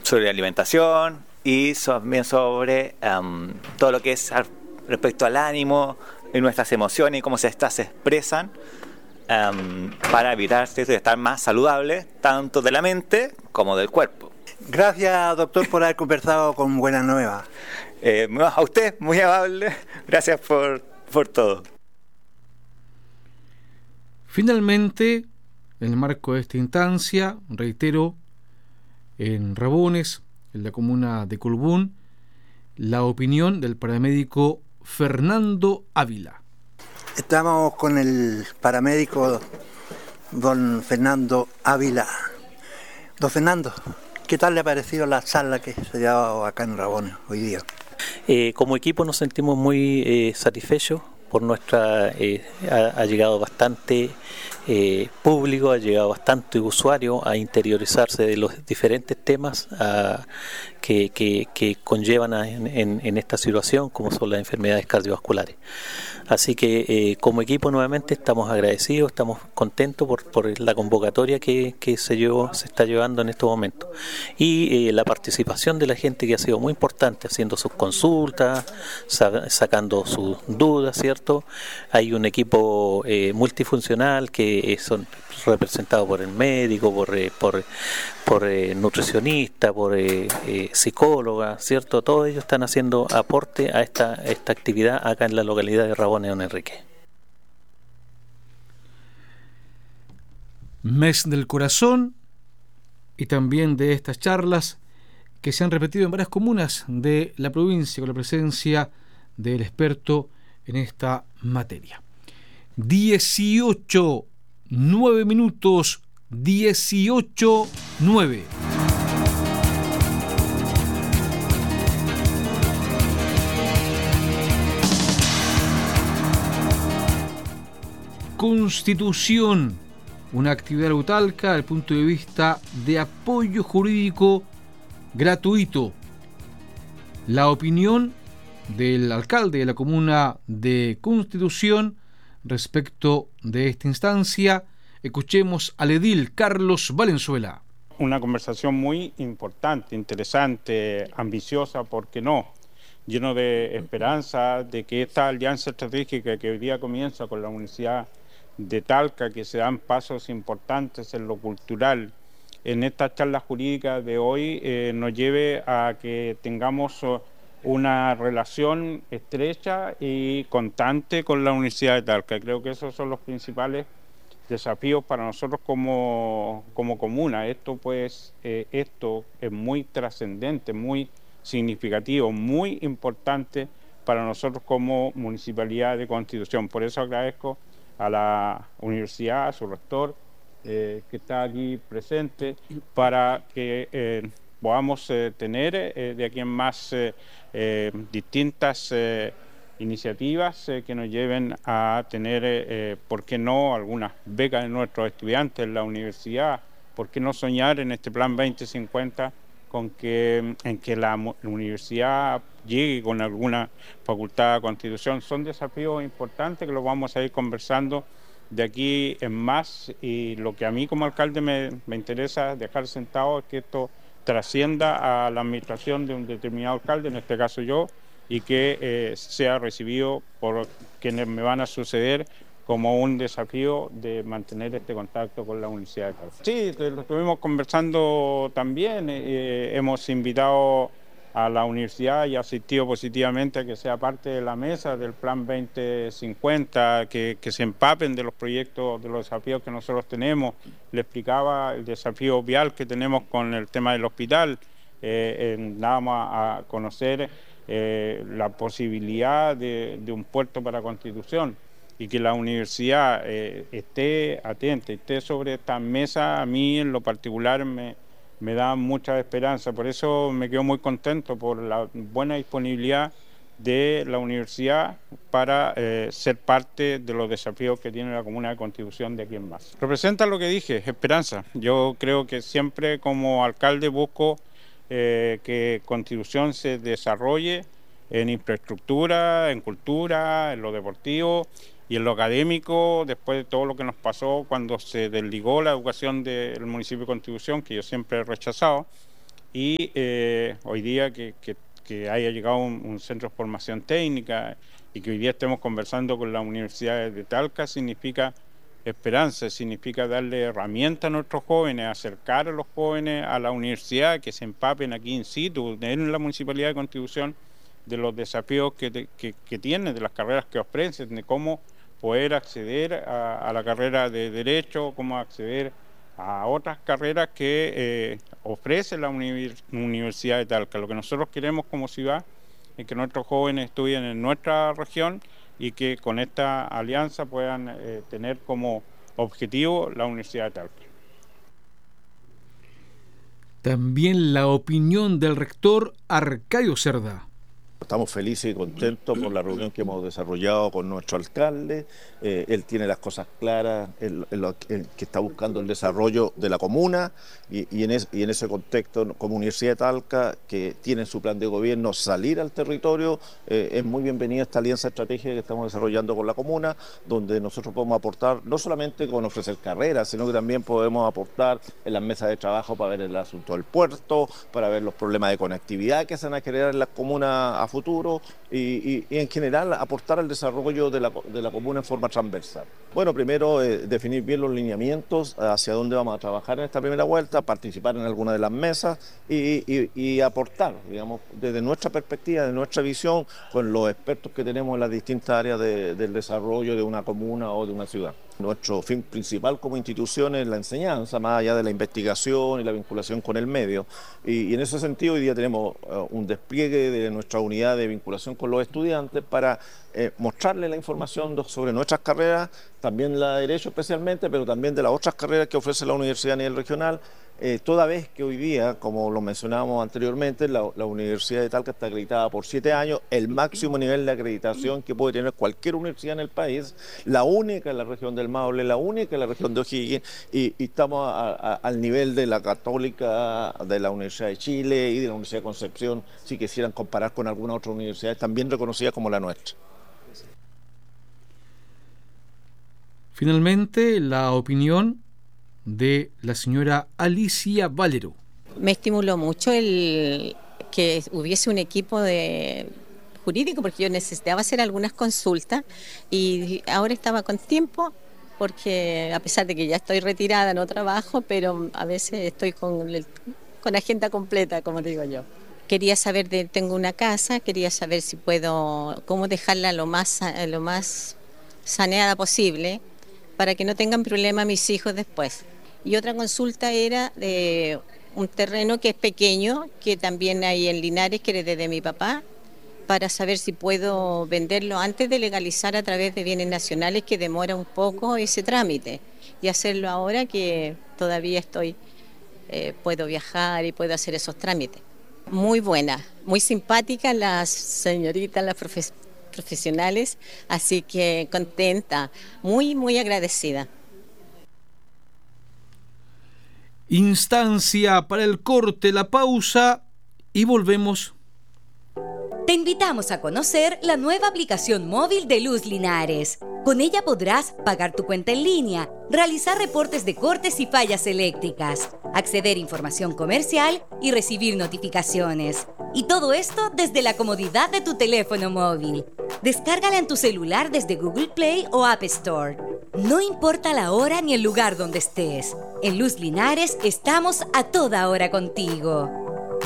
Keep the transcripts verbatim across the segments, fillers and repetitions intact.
sobre alimentación y también sobre um, todo lo que es respecto al ánimo y nuestras emociones y cómo se, estas se expresan um, para evitar, ¿cierto?, estar más saludables tanto de la mente como del cuerpo. Gracias, doctor, por haber conversado con Buenas Nuevas. Eh, a usted, muy amable. Gracias por, por todo. Finalmente, en el marco de esta instancia, reitero, en Rabones, en la comuna de Colbún, la opinión del paramédico Fernando Ávila. Estamos con el paramédico don Fernando Ávila. Don Fernando, ¿qué tal le ha parecido la charla que se ha dado acá en Rabones hoy día? Eh, como equipo nos sentimos muy eh, satisfechos por nuestra... Eh, ha, ha llegado bastante eh, público, ha llegado bastante usuario a interiorizarse de los diferentes temas a, que, que, que conllevan a, en, en esta situación, como son las enfermedades cardiovasculares. Así que eh, como equipo nuevamente estamos agradecidos, estamos contentos por, por la convocatoria que, que se, llevó, se está llevando en estos momentos. Y eh, la participación de la gente, que ha sido muy importante, haciendo sus consultas, sa sacando sus dudas, ¿cierto? Hay un equipo eh, multifuncional que son representados por el médico, por, eh, por, por eh, nutricionista, por eh, eh, psicóloga, ¿cierto? Todos ellos están haciendo aporte a esta, esta actividad acá en la localidad de Rabones, don Enrique. Mes del corazón y también de estas charlas que se han repetido en varias comunas de la provincia con la presencia del experto en esta materia. dieciocho, nueve minutos, dieciocho, nueve. Constitución, una actividad de Utalca desde el punto de vista de apoyo jurídico gratuito. La opinión del alcalde de la comuna de Constitución respecto de esta instancia. Escuchemos al edil Carlos Valenzuela. Una conversación muy importante, interesante, ambiciosa, ¿por qué no? Lleno de esperanza de que esta alianza estratégica que hoy día comienza con la Universidad de Talca, que se dan pasos importantes en lo cultural, en estas charlas jurídicas de hoy, eh, nos lleve a que tengamos una relación estrecha y constante con la Universidad de Talca. Creo que esos son los principales desafíos para nosotros como, como comuna. Esto pues, eh, esto es muy trascendente, muy significativo, muy importante para nosotros como Municipalidad de Constitución. Por eso agradezco a la universidad, a su rector, eh, que está aquí presente, para que eh, podamos eh, tener eh, de aquí en más eh, eh, distintas eh, iniciativas eh, que nos lleven a tener, eh, ¿por qué no?, algunas becas de nuestros estudiantes en la universidad. ¿Por qué no soñar en este plan veinte cincuenta con que, en que la, la universidad llegue con alguna facultad de Constitución? Son desafíos importantes que los vamos a ir conversando de aquí en más, y lo que a mí como alcalde me, me interesa dejar sentado es que esto trascienda a la administración de un determinado alcalde, en este caso yo, y que eh, sea recibido por quienes me van a suceder como un desafío de mantener este contacto con la Universidad de Talca. Sí, lo estuvimos conversando también, eh, hemos invitado a la universidad y asistido positivamente a que sea parte de la mesa del plan veinte cincuenta, que, que se empapen de los proyectos, de los desafíos que nosotros tenemos. Le explicaba el desafío vial que tenemos con el tema del hospital, eh, eh, dábamos a, a conocer eh, la posibilidad de, de un puerto para Constitución, y que la universidad eh, esté atenta, esté sobre esta mesa, a mí en lo particular me, me da mucha esperanza. Por eso me quedo muy contento por la buena disponibilidad de la universidad para eh, ser parte de los desafíos que tiene la Comuna de Constitución de aquí en más. Representa lo que dije, esperanza. Yo creo que siempre como alcalde busco eh, que Constitución se desarrolle en infraestructura, en cultura, en lo deportivo y en lo académico, después de todo lo que nos pasó cuando se desligó la educación del municipio de Constitución, que yo siempre he rechazado, y eh, hoy día que, que, que haya llegado un, un centro de formación técnica y que hoy día estemos conversando con la Universidad de Talca significa esperanza, significa darle herramientas a nuestros jóvenes, acercar a los jóvenes a la universidad, que se empapen aquí in situ, en la Municipalidad de Constitución, de los desafíos que, que, que tienen, de las carreras que ofrecen, de cómo poder acceder a, a la carrera de Derecho, cómo acceder a otras carreras que eh, ofrece la univers Universidad de Talca. Lo que nosotros queremos como ciudad es que nuestros jóvenes estudien en nuestra región y que con esta alianza puedan eh, tener como objetivo la Universidad de Talca. También la opinión del rector Arcadio Cerda. Estamos felices y contentos por la reunión que hemos desarrollado con nuestro alcalde. Eh, él tiene las cosas claras, él, él, él, que está buscando el desarrollo de la comuna y, y, en es, y en ese contexto, como Universidad de Talca, que tiene su plan de gobierno salir al territorio, eh, es muy bienvenida esta alianza estratégica que estamos desarrollando con la comuna, donde nosotros podemos aportar, no solamente con ofrecer carreras, sino que también podemos aportar en las mesas de trabajo para ver el asunto del puerto, para ver los problemas de conectividad que se van a generar en las comunas a futuro y, y, y en general aportar al desarrollo de la, de la comuna en forma transversal. Bueno, primero eh, definir bien los lineamientos hacia dónde vamos a trabajar en esta primera vuelta, participar en alguna de las mesas y, y, y aportar, digamos, desde nuestra perspectiva, de nuestra visión, con los expertos que tenemos en las distintas áreas de, del desarrollo de una comuna o de una ciudad. Nuestro fin principal como institución es la enseñanza, más allá de la investigación y la vinculación con el medio. Y, y en ese sentido hoy día tenemos uh, un despliegue de nuestra unidad de vinculación con los estudiantes para eh, mostrarles la información sobre nuestras carreras, también la de Derecho especialmente, pero también de las otras carreras que ofrece la universidad a nivel regional. Eh, toda vez que hoy día, como lo mencionábamos anteriormente, la, la Universidad de Talca está acreditada por siete años, el máximo nivel de acreditación que puede tener cualquier universidad en el país, la única en la región del Maule, la única en la región de O'Higgins, y, y estamos a, a, al nivel de la Católica, de la Universidad de Chile y de la Universidad de Concepción, si quisieran comparar con alguna otra universidad también reconocida como la nuestra. Finalmente, la opinión de la señora Alicia Valero. Me estimuló mucho el que hubiese un equipo de jurídico porque yo necesitaba hacer algunas consultas y ahora estaba con tiempo porque a pesar de que ya estoy retirada, no trabajo, pero a veces estoy con, el, con agenda completa, como digo yo. Quería saber, de, tengo una casa, quería saber si puedo, cómo dejarla lo más, lo más saneada posible para que no tengan problema mis hijos después. Y otra consulta era de un terreno que es pequeño, que también hay en Linares, que heredé de mi papá, para saber si puedo venderlo antes de legalizar a través de bienes nacionales, que demora un poco ese trámite, y hacerlo ahora que todavía estoy, eh, puedo viajar y puedo hacer esos trámites. Muy buena, muy simpática las señoritas, las profes profesionales, así que contenta, muy, muy agradecida. Instancia para el corte, la pausa y volvemos. Te invitamos a conocer la nueva aplicación móvil de Luz Linares. Con ella podrás pagar tu cuenta en línea, realizar reportes de cortes y fallas eléctricas, acceder a información comercial y recibir notificaciones. Y todo esto desde la comodidad de tu teléfono móvil. Descárgala en tu celular desde Google Play o App Store. No importa la hora ni el lugar donde estés. En Luz Linares estamos a toda hora contigo.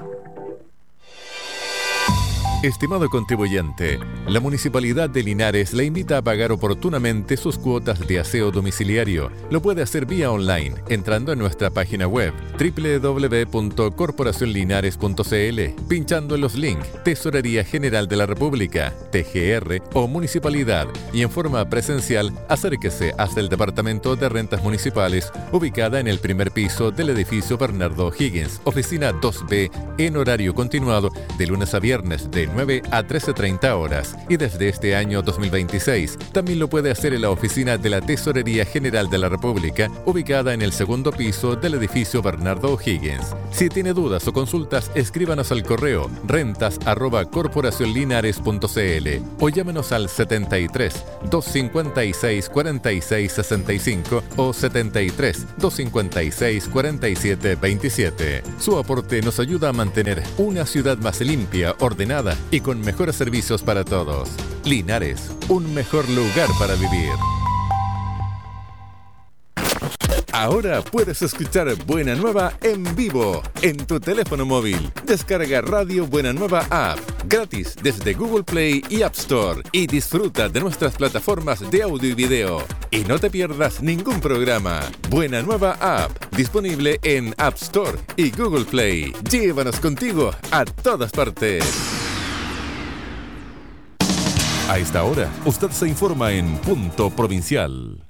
Estimado contribuyente, la Municipalidad de Linares le invita a pagar oportunamente sus cuotas de aseo domiciliario. Lo puede hacer vía online, entrando en nuestra página web doble u doble u doble u punto corporación linares punto c l, pinchando en los links Tesorería General de la República, T G R o Municipalidad, y en forma presencial acérquese hasta el Departamento de Rentas Municipales, ubicada en el primer piso del edificio Bernardo O'Higgins, oficina dos B, en horario continuado, de lunes a viernes de nueve a trece treinta horas. Y desde este año dos mil veintiséis también lo puede hacer en la oficina de la Tesorería General de la República, ubicada en el segundo piso del edificio Bernardo O'Higgins. Si tiene dudas o consultas, escríbanos al correo rentas arroba corporación linares punto c l o llámenos al setenta y tres, doscientos cincuenta y seis, cuarenta y seis sesenta y cinco o setenta y tres, doscientos cincuenta y seis, cuarenta y siete veintisiete. Su aporte nos ayuda a mantener una ciudad más limpia, ordenada y con mejores servicios para todos. Linares, un mejor lugar para vivir. Ahora puedes escuchar Buena Nueva en vivo en tu teléfono móvil. Descarga Radio Buena Nueva App gratis desde Google Play y App Store y disfruta de nuestras plataformas de audio y video. Y no te pierdas ningún programa. Buena Nueva App, disponible en App Store y Google Play. Llévanos contigo a todas partes. A esta hora, usted se informa en Punto Provincial.